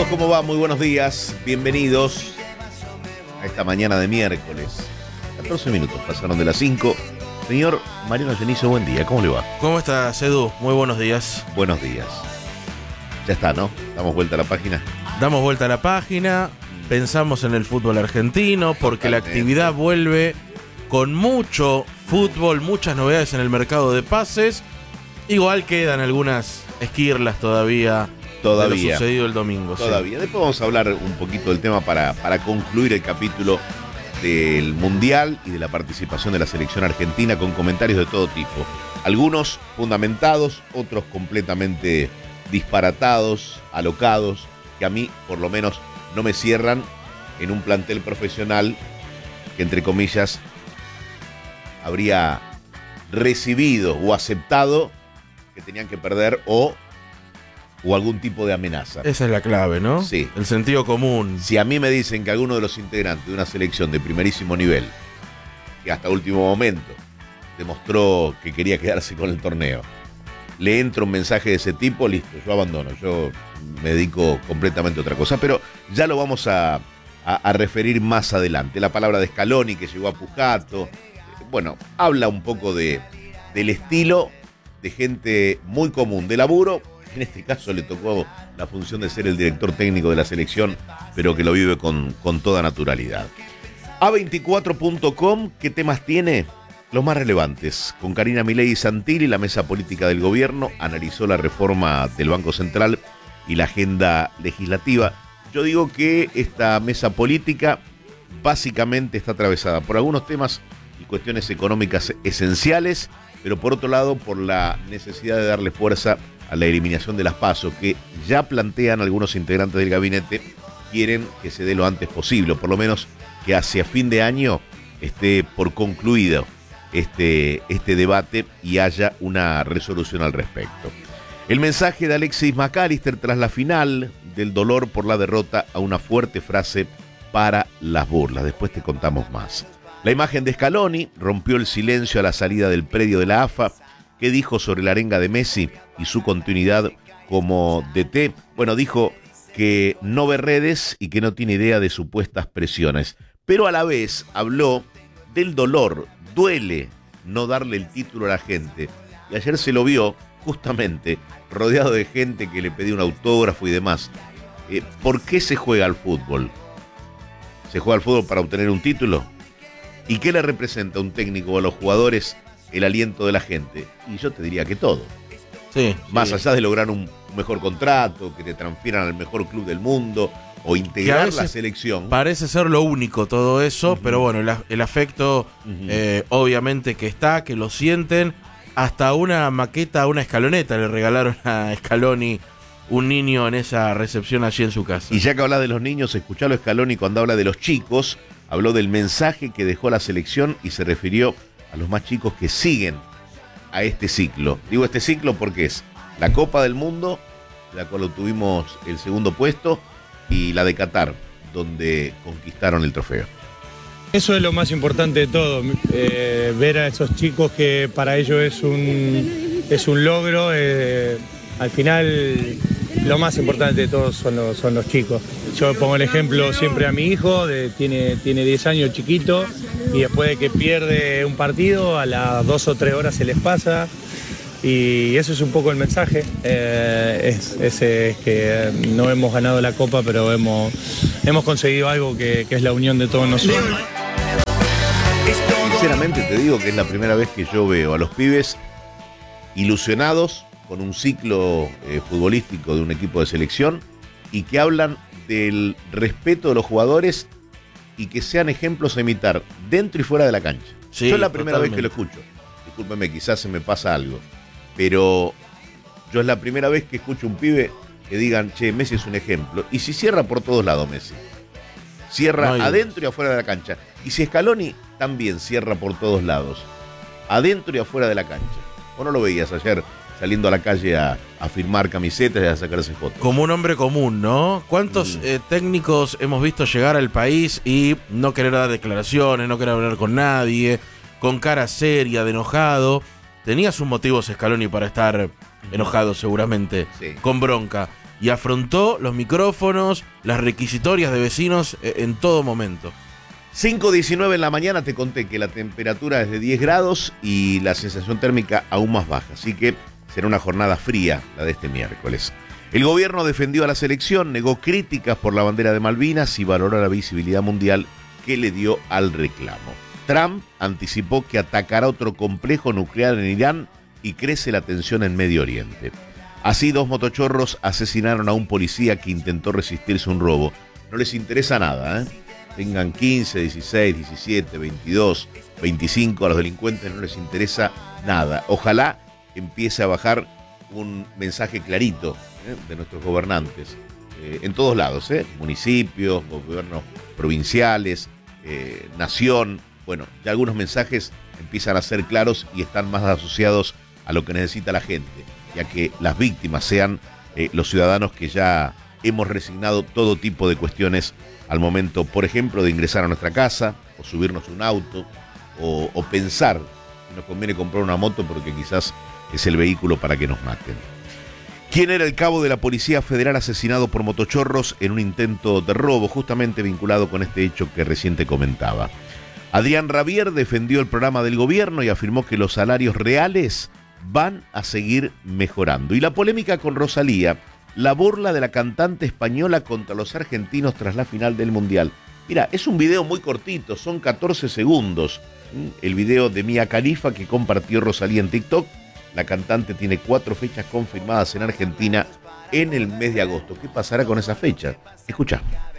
amigos? ¿Cómo va? Muy buenos días. Bienvenidos a esta mañana de miércoles. 14 minutos pasaron de las 5. Señor Mariano Genizo, buen día. ¿Cómo le va? ¿Cómo estás, Edu? Muy buenos días. Buenos días. Ya está, ¿no? Damos vuelta a la página. Damos vuelta a la página. Pensamos en el fútbol argentino porque la actividad vuelve con mucho fútbol, muchas novedades en el mercado de pases. Igual quedan algunas esquirlas todavía. De lo sucedido el domingo. Todavía. Sí. Después vamos a hablar un poquito del tema para concluir el capítulo del Mundial y de la participación de la selección argentina con comentarios de todo tipo. Algunos fundamentados, otros completamente disparatados, alocados, que a mí, por lo menos, no me cierran en un plantel profesional que, entre comillas, habría recibido o aceptado que tenían que perder o algún tipo de amenaza. Esa es la clave, ¿no? Sí. El sentido común. Si a mí me dicen que alguno de los integrantes de una selección de primerísimo nivel, que hasta último momento demostró que quería quedarse con el torneo, le entra un mensaje de ese tipo, listo, yo abandono, yo me dedico completamente a otra cosa, pero ya lo vamos a referir más adelante. La palabra de Scaloni que llegó a Pujato, bueno, habla un poco del estilo de gente muy común de laburo. En este caso le tocó la función de ser el director técnico de la selección, pero que lo vive con toda naturalidad. A24.com, ¿qué temas tiene? Los más relevantes. Con Karina Milei Santilli, la mesa política del gobierno analizó la reforma del Banco Central y la agenda legislativa. Yo digo que esta mesa política básicamente está atravesada por algunos temas y cuestiones económicas esenciales, pero por otro lado por la necesidad de darle fuerza a la eliminación de las PASO, que ya plantean algunos integrantes del gabinete, quieren que se dé lo antes posible, o por lo menos que hacia fin de año esté por concluido este debate y haya una resolución al respecto. El mensaje de Alexis McAllister tras la final, del dolor por la derrota a una fuerte frase para las burlas. Después te contamos más. La imagen de Scaloni rompió el silencio a la salida del predio de la AFA. ¿Qué dijo sobre la arenga de Messi y su continuidad como DT? Bueno, dijo que no ve redes y que no tiene idea de supuestas presiones, pero a la vez habló del dolor. Duele no darle el título a la gente. Y ayer se lo vio justamente rodeado de gente que le pedía un autógrafo y demás. ¿Por qué se juega al fútbol? ¿Se juega al fútbol para obtener un título? ¿Y qué le representa a un técnico o a los jugadores el aliento de la gente? Y yo te diría que todo. Sí. Más allá de lograr un mejor contrato, que te transfieran al mejor club del mundo o integrar la selección. Parece ser lo único todo eso, pero bueno, el afecto obviamente que está, que lo sienten. Hasta una maqueta, una escaloneta le regalaron a Scaloni, un niño, en esa recepción allí en su casa. Y ya que habla de los niños, escuchalo a Scaloni cuando habla de los chicos. Habló del mensaje que dejó la selección y se refirió a los más chicos que siguen a este ciclo. Digo este ciclo porque es la Copa del Mundo, la cual obtuvimos el segundo puesto, y la de Qatar, donde conquistaron el trofeo. Eso es lo más importante de todo, ver a esos chicos que para ellos es un logro. Al final lo más importante de todos son los chicos. Yo pongo el ejemplo siempre a mi hijo, tiene 10 años, chiquito, y después de que pierde un partido, a las 2 o 3 horas se les pasa. Y eso es un poco el mensaje, es que no hemos ganado la Copa, pero hemos conseguido algo que es la unión de todos nosotros. Sinceramente te digo que es la primera vez que yo veo a los pibes ilusionados con un ciclo futbolístico de un equipo de selección y que hablan del respeto de los jugadores y que sean ejemplos a imitar dentro y fuera de la cancha. Sí, yo es la primera totalmente. vez que lo escucho. Discúlpeme, quizás se me pasa algo, pero yo es la primera vez que escucho un pibe que digan, che, Messi es un ejemplo. Y si cierra por todos lados Messi, cierra adentro y afuera de la cancha. Y si Scaloni también cierra por todos lados, adentro y afuera de la cancha. ¿O no lo veías ayer saliendo a la calle a firmar camisetas y a sacarse fotos? Como un hombre común, ¿no? ¿Cuántos técnicos hemos visto llegar al país y no querer dar declaraciones, no querer hablar con nadie, con cara seria, de enojado? Tenía sus motivos Scaloni para estar enojado seguramente, Sí. con bronca. y afrontó los micrófonos, las requisitorias de vecinos en todo momento. 5:19 en la mañana te conté que la temperatura es de 10 grados y la sensación térmica aún más baja, así que será una jornada fría la de este miércoles. El gobierno defendió a la selección, negó críticas por la bandera de Malvinas y valoró la visibilidad mundial que le dio al reclamo. Trump anticipó que atacará otro complejo nuclear en Irán y crece la tensión en Medio Oriente. Así, 2 motochorros asesinaron a un policía que intentó resistirse a un robo. No les interesa nada, ¿eh? Tengan 15, 16, 17, 22, 25, a los delincuentes no les interesa nada. Ojalá empiece a bajar un mensaje clarito de nuestros gobernantes, en todos lados, municipios, gobiernos provinciales, nación. Bueno, ya algunos mensajes empiezan a ser claros y están más asociados a lo que necesita la gente, ya que las víctimas sean los ciudadanos que ya hemos resignado todo tipo de cuestiones al momento, por ejemplo, de ingresar a nuestra casa, o subirnos a un auto, o pensar que nos conviene comprar una moto porque quizás es el vehículo para que nos maten. ¿Quién era el cabo de la Policía Federal asesinado por motochorros en un intento de robo, justamente vinculado con este hecho que recién te comentaba? Adrián Rabier defendió el programa del gobierno y afirmó que los salarios reales van a seguir mejorando. Y la polémica con Rosalía, la burla de la cantante española contra los argentinos tras la final del Mundial. Mira, es un video muy cortito, son 14 segundos. El video de Mia Khalifa que compartió Rosalía en TikTok. La cantante tiene 4 fechas confirmadas en Argentina en el mes de agosto. ¿Qué pasará con esa fecha? Escuchá.